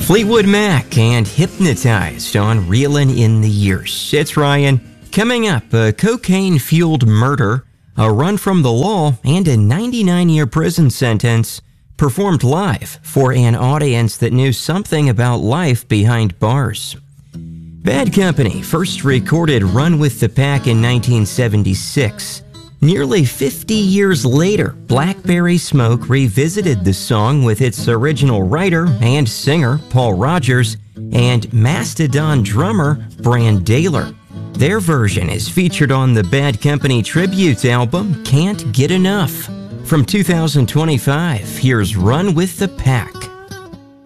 Fleetwood Mac and Hypnotized on Reelin' in the Years. It's Ryan. Coming up, a cocaine-fueled murder, a run from the law, and a 99-year prison sentence performed live for an audience that knew something about life behind bars. Bad Company first recorded Run with the Pack in 1976. Nearly 50 years later, Blackberry Smoke revisited the song with its original writer and singer, Paul Rodgers, and Mastodon drummer, Brann Dailor. Their version is featured on the Bad Company tribute album, Can't Get Enough. From 2025, here's Run with the Pack.